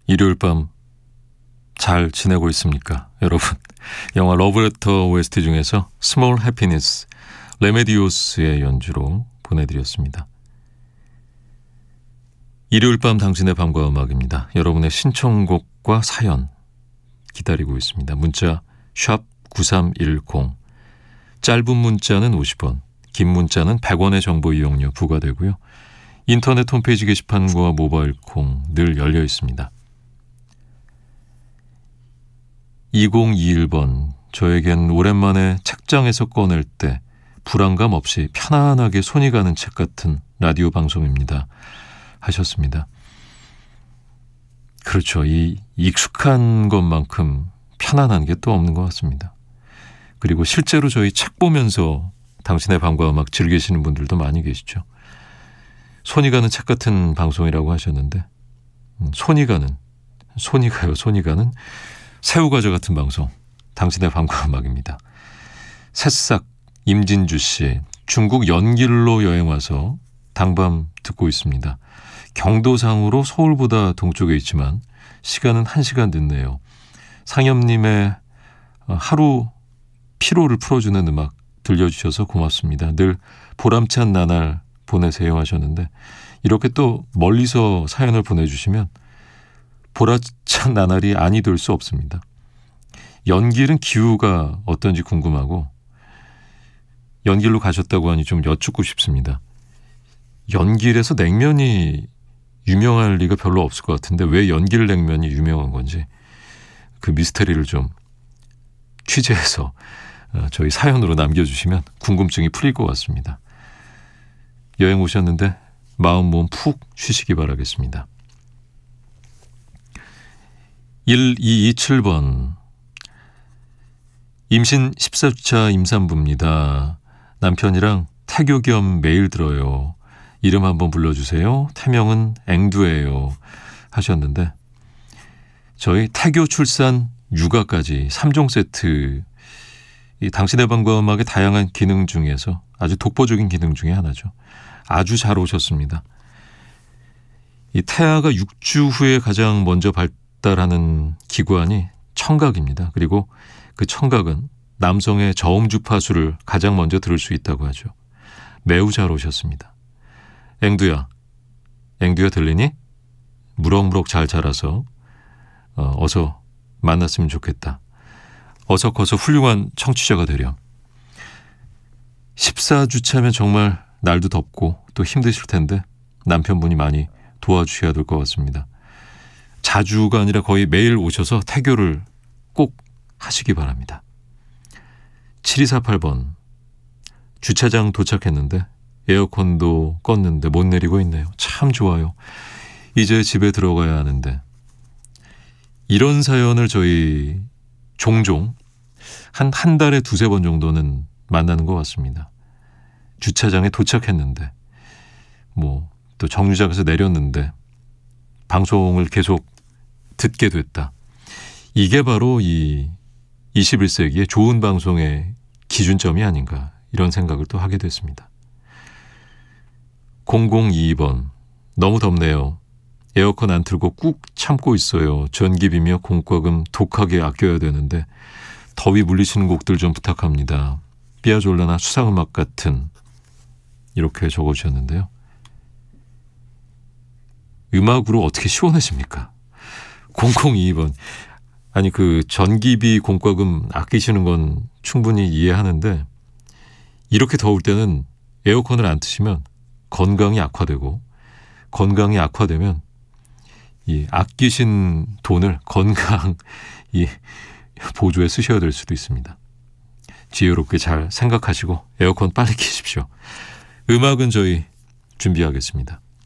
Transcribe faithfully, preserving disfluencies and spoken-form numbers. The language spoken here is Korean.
일요일 밤 잘 지내고 있습니까? 여러분, 영화 러브레터 오에스티 중에서 Small Happiness, 레메디오스의 연주로 보내드렸습니다. 일요일 밤 당신의 밤과 음악입니다. 여러분의 신청곡과 사연 기다리고 있습니다. 문자 샵 구삼일공, 짧은 문자는 오십 원, 긴 문자는 백 원의 정보 이용료 부과되고요. 인터넷 홈페이지 게시판과 모바일 콩 늘 열려 있습니다. 이공이일 번, 저에겐 오랜만에 책장에서 꺼낼 때 불안감 없이 편안하게 손이 가는 책 같은 라디오 방송입니다. 하셨습니다. 그렇죠. 이 익숙한 것만큼 편안한 게 또 없는 것 같습니다. 그리고 실제로 저희 책 보면서 당신의 밤과 음악 즐기시는 분들도 많이 계시죠. 손이 가는 책 같은 방송이라고 하셨는데, 음, 손이 가는, 손이 가요, 손이 가는 새우과자 같은 방송, 당신의 밤과 음악입니다. 새싹 임진주 씨, 중국 연길로 여행 와서 당밤 듣고 있습니다. 경도상으로 서울보다 동쪽에 있지만 시간은 한 시간 늦네요. 상엽님의 하루 피로를 풀어주는 음악 들려주셔서 고맙습니다. 늘 보람찬 나날 보내세요 하셨는데, 이렇게 또 멀리서 사연을 보내주시면 보람찬 나날이 아니 될 수 없습니다. 연길은 기후가 어떤지 궁금하고, 연길로 가셨다고 하니 좀 여쭙고 싶습니다. 연길에서 냉면이 유명할 리가 별로 없을 것 같은데 왜 연길 냉면이 유명한 건지 그 미스터리를 좀 취재해서 저희 사연으로 남겨주시면 궁금증이 풀릴 것 같습니다. 여행 오셨는데 마음 몸 푹 쉬시기 바라겠습니다. 일이이칠 번, 임신 십사 주차 임산부입니다. 남편이랑 태교 겸 매일 들어요. 이름 한번 불러주세요. 태명은 앵두예요 하셨는데, 저희 태교 출산 육아까지 삼 종 세트, 이 당신의 밤과 음악의 다양한 기능 중에서 아주 독보적인 기능 중에 하나죠. 아주 잘 오셨습니다. 이 태아가 육 주 후에 가장 먼저 발달하는 기관이 청각입니다. 그리고 그 청각은 남성의 저음 주파수를 가장 먼저 들을 수 있다고 하죠. 매우 잘 오셨습니다. 앵두야, 앵두야 들리니? 무럭무럭 잘 자라서 어, 어서 만났으면 좋겠다. 어서 커서 훌륭한 청취자가 되렴. 십사 주차면 정말 날도 덥고 또 힘드실 텐데 남편분이 많이 도와주셔야 될 것 같습니다. 자주가 아니라 거의 매일 오셔서 태교를 꼭 하시기 바랍니다. 칠이사팔 번, 주차장 도착했는데 에어컨도 껐는데 못 내리고 있네요. 참 좋아요. 이제 집에 들어가야 하는데. 이런 사연을 저희 종종 한, 한 달에 두세 번 정도는 만나는 것 같습니다. 주차장에 도착했는데 뭐 또 정류장에서 내렸는데 방송을 계속 듣게 됐다. 이게 바로 이 이십일 세기의 좋은 방송의 기준점이 아닌가, 이런 생각을 또 하게 됐습니다. 공공이이 번, 너무 덥네요. 에어컨 안 틀고 꾹 참고 있어요. 전기비며 공과금 독하게 아껴야 되는데 더위 물리치는 곡들 좀 부탁합니다. 삐아졸라나 수상음악 같은, 이렇게 적어주셨는데요. 음악으로 어떻게 시원해집니까? 공공이이 번, 아니 그 전기비 공과금 아끼시는 건 충분히 이해하는데 이렇게 더울 때는 에어컨을 안 트시면 건강이 악화되고, 건강이 악화되면 이 아끼신 돈을 건강 이 보조에 쓰셔야 될 수도 있습니다. 지혜롭게 잘 생각하시고 에어컨 빨리 켜십시오. 음악은 저희 준비하겠습니다.